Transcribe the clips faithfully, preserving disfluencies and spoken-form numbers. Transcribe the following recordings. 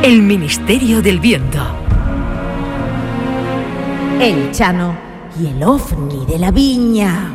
El Ministerio del Viento. El Chano y el ovni de la viña.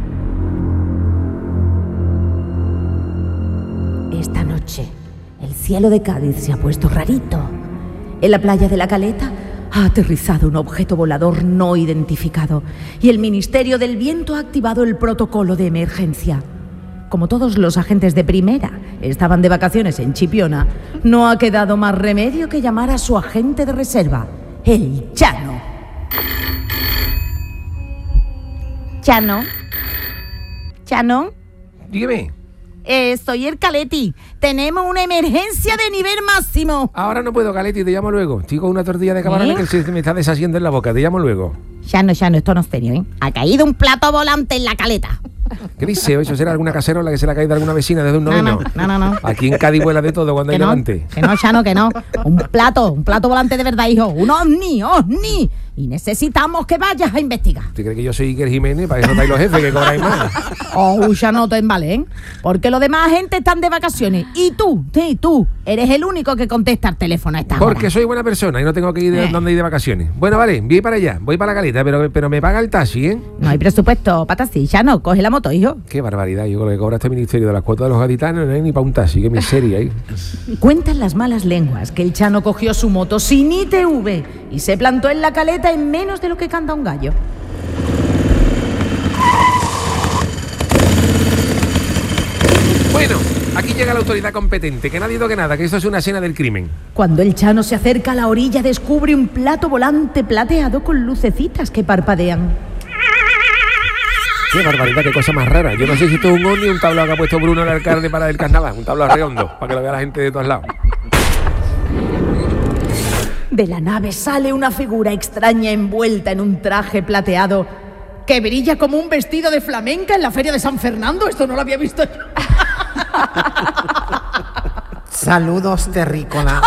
Esta noche, el cielo de Cádiz se ha puesto rarito. En la playa de La Caleta ha aterrizado un objeto volador no identificado y el Ministerio del Viento ha activado el protocolo de emergencia. Como todos los agentes de primera estaban de vacaciones en Chipiona, no ha quedado más remedio que llamar a su agente de reserva, el Chano. Chano. Chano. Dígame. Eh, soy el Caleti. Tenemos una emergencia de nivel máximo. Ahora no puedo, Caleti, te llamo luego. Estoy con una tortilla de camarones ¿Eh? que se me está deshaciendo en la boca. Te llamo luego. Chano, Chano, esto no es serio, ¿eh? Ha caído un plato volante en La Caleta. ¿Qué dice? ¿Eso será alguna cacerola que se le ha caído a alguna vecina desde un No, noveno? no, no, no, no. Aquí en Cádiz vuela de todo cuando Que hay no, levante. que no, Chano, que no. Un plato, un plato volante de verdad, hijo. Un ovni, ovni. Y necesitamos que vayas a investigar. ¿Usted cree que yo soy Iker Jiménez? Para eso estáis los jefes que cobráis más. Oh, ya no te embalen, porque los demás gente están de vacaciones. Y tú, sí, tú, eres el único que contesta el teléfono a esta hora. Porque soy buena persona y no tengo que ir de Eh. donde ir de vacaciones. Bueno, vale, voy para allá, voy para la Caleta, pero, pero me paga el taxi, ¿eh? No hay presupuesto para taxi, ya no, coge la moto, hijo. Qué barbaridad, yo con lo que cobra este ministerio de las cuotas de los gaditanos no hay ni para un taxi, qué miseria, ¿eh? Cuentan las malas lenguas que el Chano cogió su moto sin I T V y se plantó en La Caleta en menos de lo que canta un gallo. Bueno, aquí llega la autoridad competente, que nadie toque nada, que esto es una escena del crimen. Cuando el Chano se acerca a la orilla, descubre un plato volante plateado con lucecitas que parpadean. Qué barbaridad, qué cosa más rara. Yo no sé si esto es un ovni o un tablao que ha puesto Bruno el alcalde para el carnaval, un tablao redondo, para que lo vea la gente de todos lados. De la nave sale una figura extraña envuelta en un traje plateado que brilla como un vestido de flamenca en la feria de San Fernando. Esto no lo había visto yo. Saludos, terrícola.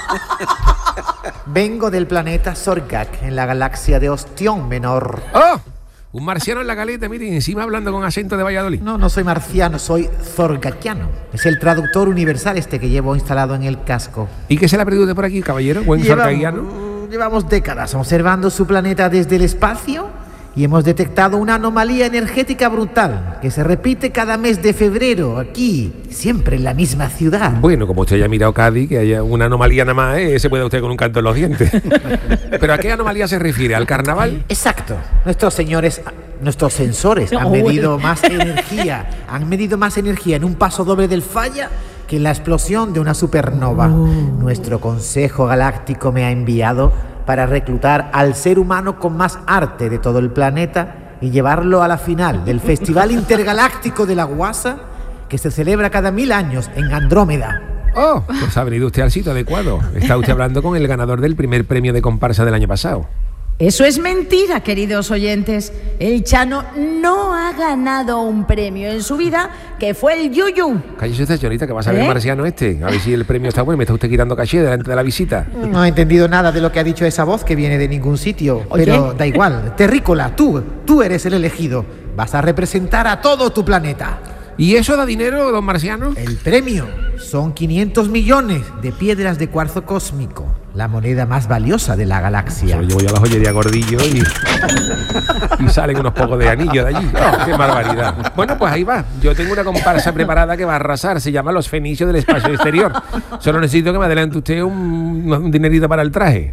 Vengo del planeta Sorgak, en la galaxia de Ostión Menor. ¡Oh! Un marciano en La Caleta, mire, encima hablando con acento de Valladolid. No, no soy marciano, soy zorgaquiano. Es el traductor universal este que llevo instalado en el casco. ¿Y qué se le ha perdido por aquí, caballero? Buen sorcaguiano. Llevamos, llevamos décadas observando su planeta desde el espacio y hemos detectado una anomalía energética brutal que se repite cada mes de febrero aquí, siempre en la misma ciudad. Bueno, como usted haya mirado Cádiz, que haya una anomalía nada más, ¿eh? Se puede usted con un canto en los dientes. ¿Pero a qué anomalía se refiere? ¿Al carnaval? Exacto. Nuestros señores, nuestros sensores han Oh, medido bueno. más energía, han medido más energía en un paso doble del falla que en la explosión de una supernova. Nuestro Consejo Galáctico me ha enviado para reclutar al ser humano con más arte de todo el planeta y llevarlo a la final del Festival Intergaláctico de la Guasa, que se celebra cada mil años en Andrómeda. Oh, pues ha venido usted al sitio adecuado. Está usted hablando con el ganador del primer premio de comparsa del año pasado. Eso es mentira, queridos oyentes. El Chano no ha ganado un premio en su vida, que fue el Yuyu. Cállese usted, señorita, que va a saber ¿Eh? el marciano este. A ver si el premio está bueno. Me está usted quitando caché delante de la visita. No he entendido nada de lo que ha dicho esa voz que viene de ningún sitio. Oye. Pero da igual. Terrícola, tú, tú eres el elegido. Vas a representar a todo tu planeta. ¿Y eso da dinero, don marciano? El premio son quinientos millones de piedras de cuarzo cósmico, la moneda más valiosa de la galaxia. Se lo llevo yo a la joyería Gordillo y, y salen unos pocos de anillo de allí. Oh, ¡qué barbaridad! Bueno, pues ahí va. Yo tengo una comparsa preparada que va a arrasar. Se llama Los Fenicios del Espacio Exterior. Solo necesito que me adelante usted un, un dinerito para el traje.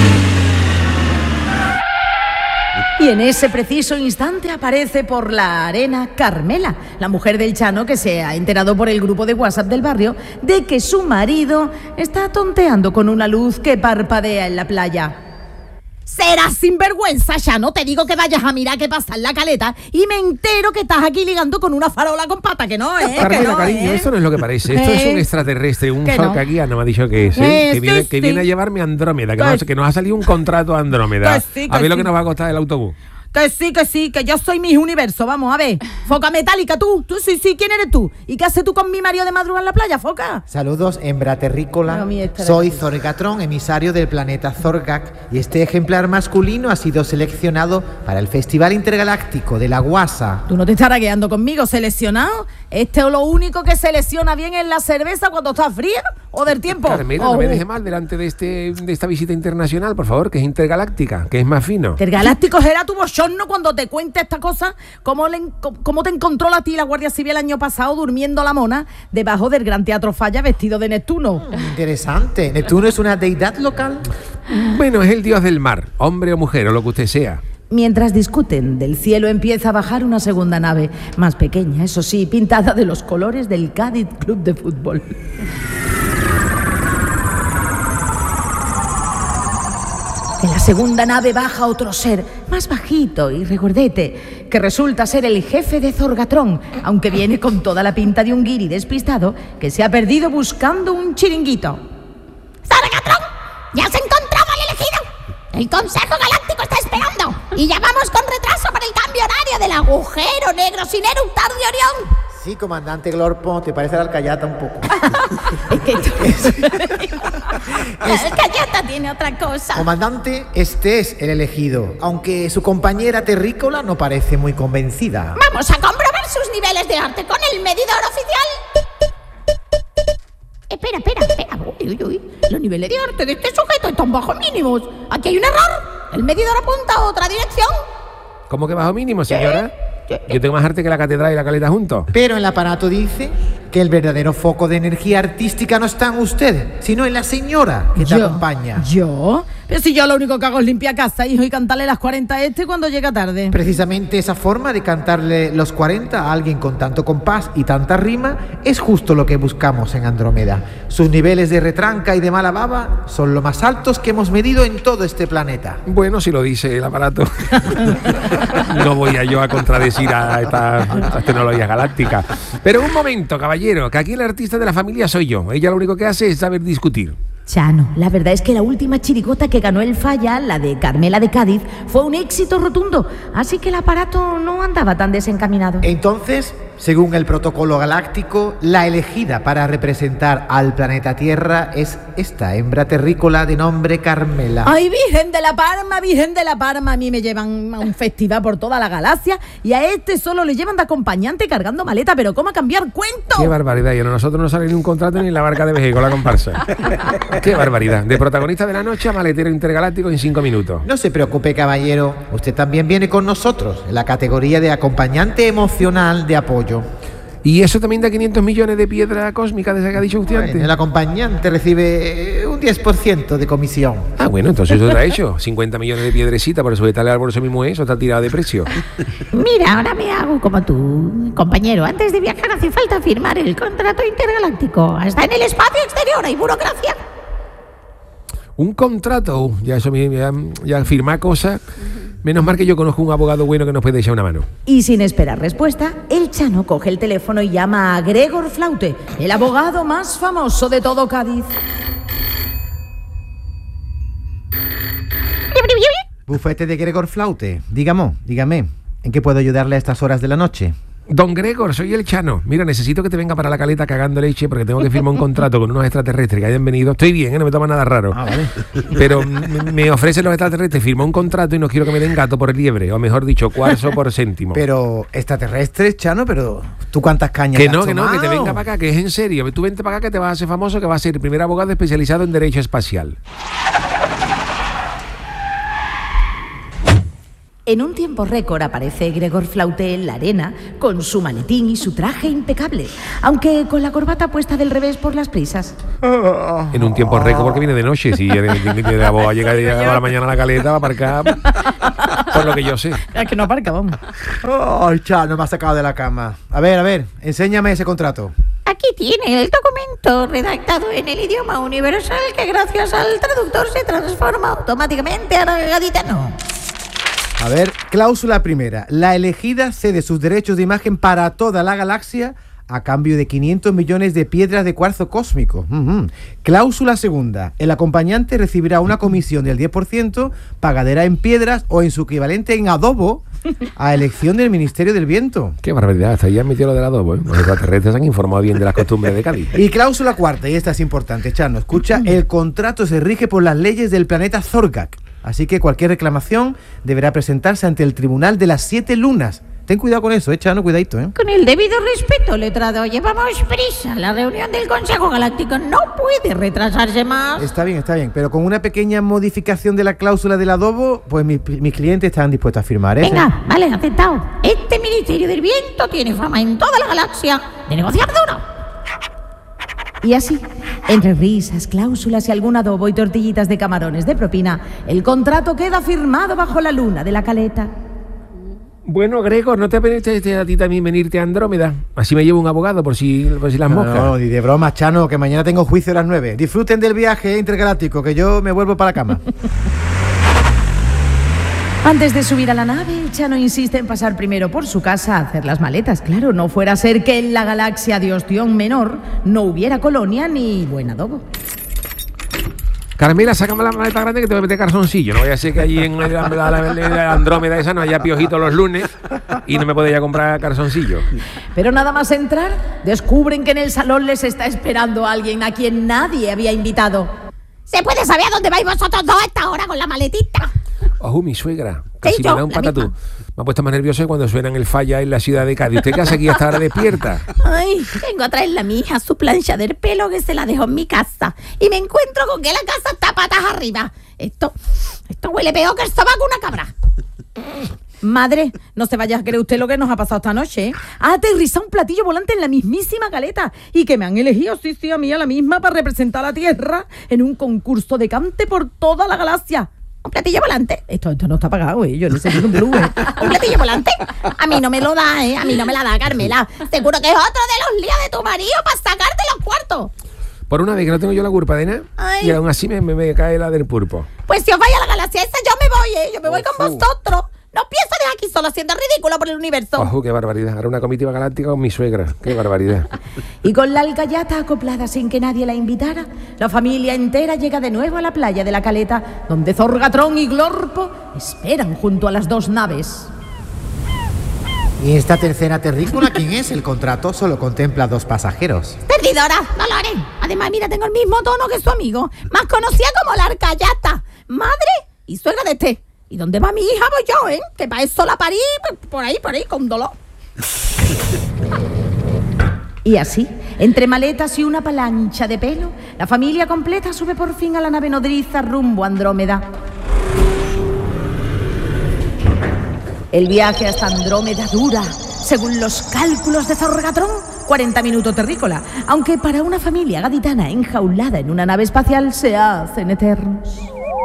Y en ese preciso instante aparece por la arena Carmela, la mujer del Chano, que se ha enterado por el grupo de WhatsApp del barrio de que su marido está tonteando con una luz que parpadea en la playa. Serás sinvergüenza, Chano. Te digo que vayas a mirar qué pasa en La Caleta y me entero que estás aquí ligando con una farola con pata, que no, ¿eh? Carmela, que no, cariño, ¿eh? esto no es lo que parece. Esto es ¿Eh? un extraterrestre, un Que no. zorcaguiano, me ha dicho que es, ¿eh? Eh, que, sí, viene, que sí. viene a llevarme a Andrómeda, que, Que- nos, que nos ha salido un contrato a Andrómeda. Que sí, a que ver lo sí. que nos va a costar el autobús. Que sí, que sí, que yo soy mi universo. Vamos a ver. Foca metálica, tú. Tú sí, sí. ¿Quién eres tú? ¿Y qué haces tú con mi marido de madrugada en la playa, Foca? Saludos, hembra terrícola. No, mi esta Soy era- Zorgatron, emisario del planeta Zorgak, y este ejemplar masculino ha sido seleccionado para el Festival Intergaláctico de la Guasa. Tú no te estarás guiando conmigo, seleccionado. Este es lo único que se lesiona bien en la cerveza cuando está fría o del tiempo. Carmela, Oh. no me deje mal delante de este de esta visita internacional, por favor, que es intergaláctica, que es más fino. Intergaláctico será tu bochorno cuando te cuente esta cosa. ¿Cómo, le, cómo te encontró a ti la Guardia Civil el año pasado durmiendo la mona debajo del Gran Teatro Falla vestido de Neptuno? Interesante. ¿Neptuno es una deidad local? Bueno, es el dios del mar, hombre o mujer, o lo que usted sea. Mientras discuten, del cielo empieza a bajar una segunda nave, más pequeña, eso sí, pintada de los colores del Cádiz Club de Fútbol. De la segunda nave baja otro ser, más bajito y regordete, que resulta ser el jefe de Zorgatrón, aunque viene con toda la pinta de un guiri despistado que se ha perdido buscando un chiringuito. ¡Zorgatrón! ¡Ya se encontraba el elegido! El Consejo Galáctico está esperando y ya vamos con retraso para el cambio horario del agujero negro sin eructar de Orión. Sí, comandante Glorpo, te parece la alcayata un poco. Es que El Cayata tiene otra cosa. Comandante, este es el elegido, aunque su compañera terrícola no parece muy convencida. Vamos a comprobar sus niveles de arte con el medidor oficial. Espera, espera, espera. Uy, uy, uy. Los niveles de arte de este sujeto están bajo mínimos. Aquí hay un error. El medidor apunta a otra dirección. ¿Cómo que bajo mínimo, señora? Yo tengo más arte que la catedral y la caleta juntos. Pero el aparato dice que el verdadero foco de energía artística no está en usted, sino en la señora que te acompaña. ¿Yo? Pero si yo lo único que hago es limpiar casa, hijo, y cantarle las cuarenta a este cuando llega tarde. Precisamente esa forma de cantarle los cuarenta a alguien con tanto compás y tanta rima es justo lo que buscamos en Andrómeda. Sus niveles de retranca y de mala baba son los más altos que hemos medido en todo este planeta. Bueno, si lo dice el aparato. No voy a yo a contradecir a estas esta tecnologías galácticas. Pero un momento, caballero, que aquí el artista de la familia soy yo. Ella lo único que hace es saber discutir. Chano, la verdad es que la última chirigota que ganó el Falla, la de Carmela de Cádiz, fue un éxito rotundo, así que el aparato no andaba tan desencaminado. Entonces, según el protocolo galáctico, la elegida para representar al planeta Tierra es esta hembra terrícola de nombre Carmela. ¡Ay, Virgen de la Parma, Virgen de la Parma! A mí me llevan a un festival por toda la galaxia y a este solo le llevan de acompañante cargando maleta, pero ¿cómo a cambiar cuento? ¡Qué barbaridad! Y a nosotros no sale ni un contrato ni en la barca de Veje con la comparsa. ¡Qué barbaridad! De protagonista de la noche a maletero intergaláctico en cinco minutos. No se preocupe, caballero. Usted también viene con nosotros en la categoría de acompañante emocional de apoyo. Y eso también da quinientos millones de piedra cósmica de esa que ha dicho usted Bueno, antes. el acompañante recibe un diez por ciento de comisión. Ah, bueno, entonces eso está hecho. cincuenta millones de piedrecita por sujetarle al bolso mismo eso está tirado de precio. Mira, ahora me hago como tú, compañero. Antes de viajar hace falta firmar el contrato intergaláctico. Hasta en el espacio exterior hay burocracia. Un contrato, uh, ya eso me- ya, ya firmar cosas. Menos mal que yo conozco un abogado bueno que nos puede echar una mano. Y sin esperar respuesta, el Chano coge el teléfono y llama a Gregor Flaute, el abogado más famoso de todo Cádiz. Bufete de Gregor Flaute. Dígame, dígame, ¿en qué puedo ayudarle a estas horas de la noche? Don Gregor, soy el Chano. Mira, necesito que te venga para la caleta cagando leche porque tengo que firmar un contrato con unos extraterrestres que hayan venido. Estoy bien, ¿eh? No me toma nada raro. Ah, vale. Pero me, me ofrecen los extraterrestres, firmo un contrato y no quiero que me den gato por liebre, o mejor dicho, cuarzo por céntimo. Pero extraterrestres, Chano, pero ¿tú cuántas cañas Que has no, que no, que te tomado? venga para acá, que es en serio. Tú vente para acá que te vas a hacer famoso, que vas a ser el primer abogado especializado en derecho espacial. En un tiempo récord aparece Gregor Flaute en la arena con su maletín y su traje impecable, aunque con la corbata puesta del revés por las prisas. En un tiempo récord porque viene de noche. Si el de abogado llega a la mañana a la caleta, va a aparcar, por lo que yo sé. Es que no aparca, vamos. Ay, Chano, me ha sacado de la cama. A ver, a ver, enséñame ese contrato. Aquí tiene el documento redactado en el idioma universal que gracias al traductor se transforma automáticamente a gaditano. A ver, cláusula primera. La elegida cede sus derechos de imagen para toda la galaxia a cambio de quinientos millones de piedras de cuarzo cósmico. Uh-huh. Cláusula segunda. El acompañante recibirá una comisión del diez por ciento pagadera en piedras o en su equivalente en adobo a elección del Ministerio del Viento. Qué barbaridad, hasta ya metió lo del adobo, ¿eh? Los extraterrestres han informado bien de las costumbres de Cádiz. Y cláusula cuarta, y esta es importante, Chano. Escucha, el contrato se rige por las leyes del planeta Zorgak. Así que cualquier reclamación deberá presentarse ante el Tribunal de las Siete Lunas, Ten cuidado con eso, eh, Chano, cuidadito, ¿eh? Con el debido respeto, letrado, llevamos prisa. La reunión del Consejo Galáctico no puede retrasarse más. Está bien, está bien, pero con una pequeña modificación de la cláusula del adobo, pues mis, mis clientes están dispuestos a firmar, ¿eh? Venga, vale, aceptado. Este Ministerio del Viento tiene fama en toda la galaxia de negociar duro. Y así, entre risas, cláusulas y algún adobo y tortillitas de camarones de propina, el contrato queda firmado bajo la luna de la caleta. Bueno, Gregor, ¿no te apetece a ti también venirte a Andrómeda? Así me llevo un abogado por si, por si las moscas. No, no, ni de broma, Chano, que mañana tengo juicio a las nueve. Disfruten del viaje intergaláctico, que yo me vuelvo para la cama. Antes de subir a la nave, Chano insiste en pasar primero por su casa a hacer las maletas. Claro, no fuera a ser que en la galaxia de Ostión Menor no hubiera colonia ni buen adobo. Carmela, sácame la maleta grande que te voy a meter calzoncillo. No vaya a ser que allí en la, la, la, la Andrómeda esa no haya piojitos los lunes y no me puede ya comprar calzoncillo. Pero nada más entrar, descubren que en el salón les está esperando alguien a quien nadie había invitado. ¿Se puede saber a dónde vais vosotros dos a esta hora con la maletita? Ojo, mi suegra. Casi Sí, me yo, da un la patatú. misma. Me ha puesto más nervioso cuando suenan el falla en la ciudad de Cádiz. ¿Usted qué hace aquí hasta ahora despierta? Ay, vengo a traerle a mi hija su plancha del pelo que se la dejó en mi casa. Y me encuentro con que la casa está patas arriba. Esto, esto huele peor que el sobaco una cabra. Madre, no se vaya a creer usted lo que nos ha pasado esta noche, ¿eh? Ha aterrizado un platillo volante en la mismísima caleta y que me han elegido, sí, sí, a mí a la misma, para representar a la Tierra en un concurso de cante por toda la galaxia. ¿Un platillo volante? Esto, esto no está pagado, ¿eh? Yo necesito un blue, ¿eh? ¿Un platillo volante? A mí no me lo da, ¿eh? A mí no me la da, Carmela. Seguro que es otro de los líos de tu marido para sacarte los cuartos. Por una vez que no tengo yo la culpa de nada, Ay. y aún así me, me, me cae la del pulpo. Pues si os vais a la galaxia esa, yo me voy, ¿eh? Yo me voy con Ojo. vosotros. No pienso dejar aquí solo haciendo ridículo por el universo. Ojo, qué barbaridad. Ahora una comitiva galáctica con mi suegra. Qué barbaridad. Y con la alcayata acoplada sin que nadie la invitara, la familia entera llega de nuevo a la playa de la Caleta, donde Zorgatrón y Glorpo esperan junto a las dos naves. ¿Y esta tercera terrícola quién es? El contrato solo contempla dos pasajeros. Perdidora, no lo haré. Además, mira, tengo el mismo tono que su amigo, más conocida como la Arcayata, madre y suegra de este. ¿Y dónde va mi hija? Voy yo, ¿eh? Que para eso la parí, por ahí, por ahí, con dolor. Y así, entre maletas y una palancha de pelo, la familia completa sube por fin a la nave nodriza rumbo a Andrómeda. El viaje hasta Andrómeda dura, según los cálculos de Zorgatrón, cuarenta minutos terrícola, aunque para una familia gaditana enjaulada en una nave espacial se hacen eternos.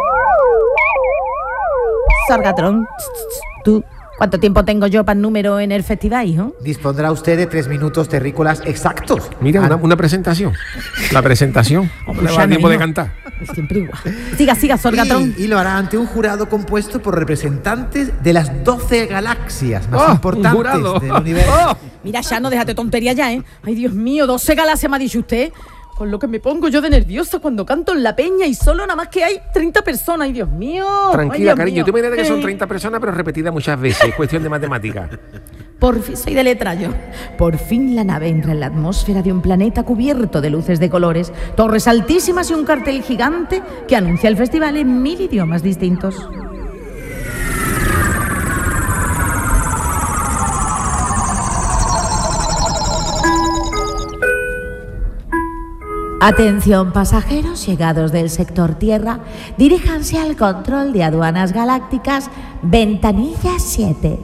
Zorgatrón, tú, ¿cuánto tiempo tengo yo para el número en el festival, hijo? Dispondrá usted de tres minutos terrícolas exactos. Mira, Ah, una, una presentación. La presentación. ¿Cómo le va Ya el tiempo no, de hijo. cantar? Siempre igual. Siga, siga, Zorgatrón. Y, y lo hará ante un jurado compuesto por representantes de las doce galaxias más ¡Oh, un importantes jurado! del universo. ¡Oh! Mira, ya no déjate tontería ya, ¿eh? Ay, Dios mío, doce galaxias me ha dicho usted. Con lo que me pongo yo de nerviosa cuando canto en la peña y solo nada más que hay treinta personas. Ay, Dios mío. Ay, Tranquila, Dios cariño. mío. Tú me dirás que son Eh, treinta personas, pero repetidas muchas veces. Es cuestión de matemática. Por fin, soy de letra yo. Por fin la nave entra en la atmósfera de un planeta cubierto de luces de colores, torres altísimas y un cartel gigante que anuncia el festival en mil idiomas distintos. Atención pasajeros llegados del sector Tierra, diríjanse al control de aduanas galácticas Ventanilla siete.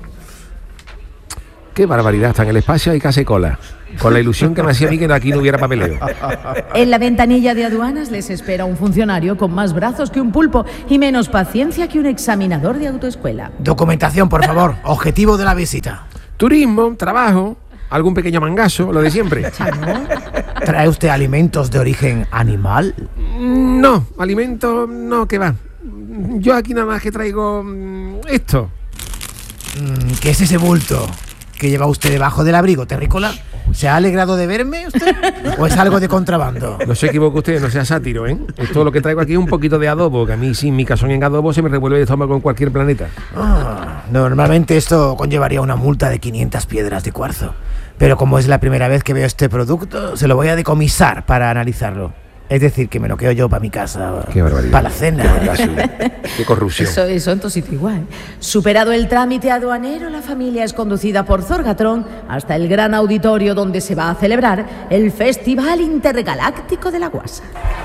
Qué barbaridad. Está en el espacio hay casi cola. Con la ilusión que me hacía a mí que aquí no hubiera papeleo. En la ventanilla de aduanas les espera un funcionario con más brazos que un pulpo y menos paciencia que un examinador de autoescuela. Documentación, por favor. Objetivo de la visita. Turismo, trabajo, algún pequeño mangazo, lo de siempre. ¿Trae usted alimentos de origen animal? No, alimento, no, que va. Yo aquí nada más que traigo mm, esto. Mm, ¿Qué es ese bulto que lleva usted debajo del abrigo, terrícola? ¿Se ha alegrado de verme usted? ¿O es algo de contrabando? No se equivoque usted, no sea sátiro, ¿eh? Esto lo que traigo aquí es un poquito de adobo, que a mí sin mi cazón en adobo se me revuelve el estómago en cualquier planeta. Ah, normalmente esto conllevaría una multa de quinientas piedras de cuarzo. Pero como es la primera vez que veo este producto, se lo voy a decomisar para analizarlo. Es decir, que me lo quedo yo para mi casa. Qué barbaridad. Para la cena. Qué verdad, sí. Qué corrupción. Eso, eso en tu sitio igual. Superado el trámite aduanero, la familia es conducida por Zorgatron hasta el gran auditorio donde se va a celebrar el Festival Intergaláctico de la Guasa.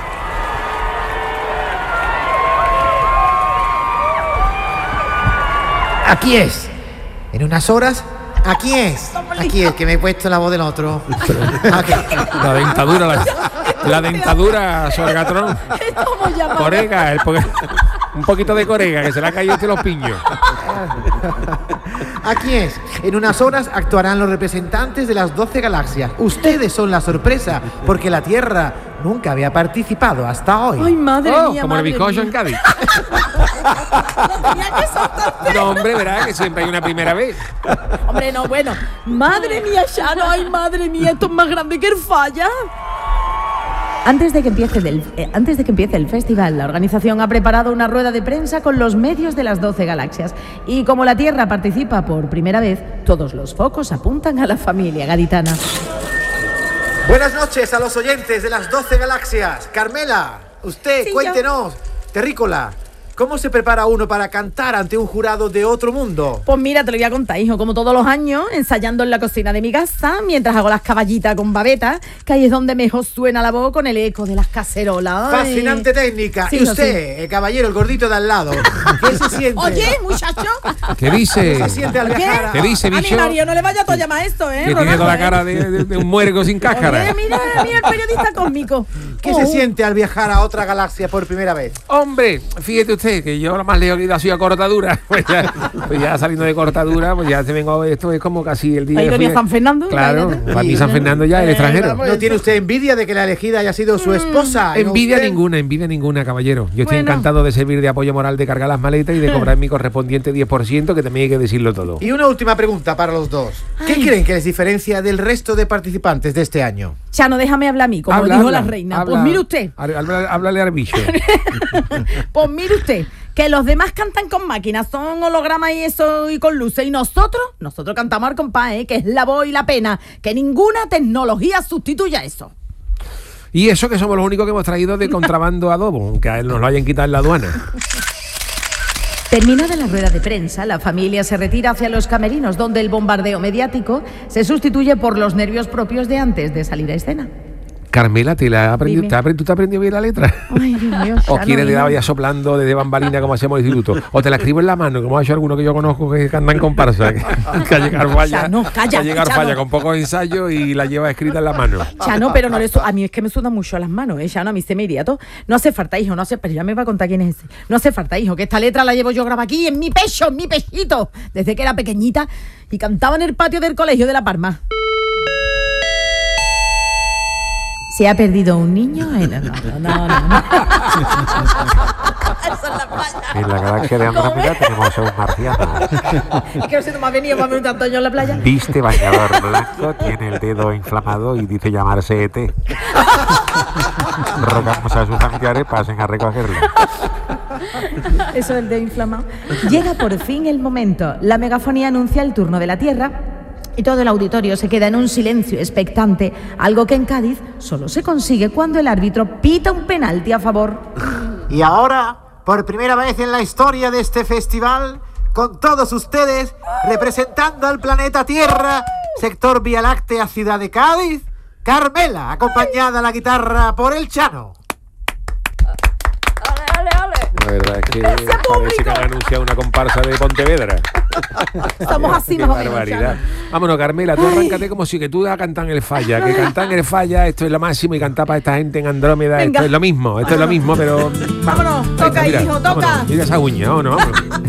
Aquí es. En unas horas, aquí es. Aquí es, que me he puesto la voz del otro. Aquí. La dentadura, la, la dentadura, Sorgatron. ¿Cómo llamamos? Corega, el po- un poquito de corega, que se le ha caído este los piños. Aquí es. En unas horas actuarán los representantes de las doce galaxias. Ustedes son la sorpresa, porque la Tierra nunca había participado hasta hoy. Ay, madre Oh, mía, como el madre bizcocho mía. en Cádiz. Tenía que soltarte. No, hombre, verá que siempre hay una primera vez. Hombre, no, bueno. Madre mía, Chano, ay, madre mía, esto es más grande que el falla. Antes de, que empiece del, eh, antes de que empiece el festival, la organización ha preparado una rueda de prensa con los medios de las doce galaxias. Y como la Tierra participa por primera vez, todos los focos apuntan a la familia gaditana. Buenas noches a los oyentes de las doce galaxias. Carmela, usted, Sí, cuéntenos. Terrícola, ¿cómo se prepara uno para cantar ante un jurado de otro mundo? Pues mira, te lo voy a contar, hijo, como todos los años, ensayando en la cocina de mi casa, mientras hago las caballitas con babeta, que ahí es donde mejor suena la voz con el eco de las cacerolas. Ay. Fascinante técnica. Sí, y hijo, usted, sí. el caballero, el gordito de al lado, ¿qué se siente? Oye, muchacho. ¿Qué dice? ¿Qué se siente al ¿Qué? viajar a- ¿Qué dice, A mi bicho? Mario no le vaya a llamar esto, ¿eh? Que tiene toda la Rolando, cara ¿eh? de, de- de un muergo sin cáscara. Oye, mira, mira el periodista cósmico. ¿Qué Oh. se siente al viajar a otra galaxia por primera vez? Hombre, fíjete usted que yo lo más lejos que he ido ha sido a cortadura. Pues ya, pues ya saliendo de cortadura, pues ya se vengo. Esto es como casi el día. ¿Ha ido que ni fui a San Fernando? Claro, Cállate. para mí San Fernando ya es el Eh, extranjero. vamos. ¿No tiene usted envidia de que la elegida haya sido su esposa? y no Envidia usted? ninguna, envidia ninguna, caballero. Yo estoy Bueno. encantado de servir de apoyo moral, de cargar las maletas y de cobrar mi correspondiente diez por ciento, que también hay que decirlo todo. Y una última pregunta para los dos. ¿Qué Ay. creen que les diferencia del resto de participantes de este año? Chano, déjame hablar a mí, como Habla, dijo habla, la reina. habla. Pues mire usted, Há- Háblale, háblale al bicho. pues mire usted, que los demás cantan con máquinas, son hologramas y eso y con luces. Y nosotros, nosotros cantamos al compás, ¿eh? Que es la voz y la pena. Que ninguna tecnología sustituya eso. Y eso que somos los únicos que hemos traído de contrabando adobo, aunque a él nos lo hayan quitado en la aduana. Terminada la rueda de prensa, la familia se retira hacia los camerinos, donde el bombardeo mediático se sustituye por los nervios propios de antes de salir a escena. Carmela, ¿te la has aprendido, Dime. te has aprendido- ¿tú te has aprendido bien la letra? Ay, Dios mío, ¿O Chano, quieres de hijo. la vaya soplando desde bambalina como hacemos en el instituto? ¿O te la escribo en la mano, como ha hecho alguno que yo conozco que andan con comparsa? Que, que ha llegado falla, Chano, cállate, que ha llegado Chano. falla con pocos ensayos y la lleva escrita en la mano. Chano, pero no le su- a mí es que me sudan mucho las manos, ¿eh? Chano, a mí se me iría todo. No hace falta, hijo, no hace, pero ya me va a contar quién es ese. No hace falta, hijo, que esta letra la llevo yo grabada aquí en mi pecho, en mi pechito, desde que era pequeñita y cantaba en el patio del colegio de La Palma. ¿Se ha perdido un niño? Ay, no, no, no, no, no. Esa es la playa. En la galaxia de Andrómeda tenemos a un marciano. Es que no sé, no me ha venido, me ha venido tanto yo en la playa. Viste bañador blanco, tiene el dedo inflamado y dice llamarse E T. Rogamos a sus familiares pasen a recogerlo. Eso es el de inflamado. Llega por fin el momento. La megafonía anuncia el turno de la Tierra y todo el auditorio se queda en un silencio expectante, algo que en Cádiz solo se consigue cuando el árbitro pita un penalti a favor. Y ahora, por primera vez en la historia de este festival, con todos ustedes, representando al planeta Tierra, sector Vía Láctea, ciudad de Cádiz, Carmela, acompañada a la guitarra por el Chano. La verdad es que parece que han anunciado una comparsa de Pontevedra. Estamos así Qué más o menos. barbaridad. Chano. Vámonos, Carmela, tú arráncate como si que tú vas a cantar en el falla, que cantar en el falla, esto es lo máximo, y cantar para esta gente en Andrómeda, Venga. esto es lo mismo, esto es lo mismo, pero... Vámonos, toca, Venga, mira, hijo, toca. vámonos, mira esa uña, vámonos, vámonos.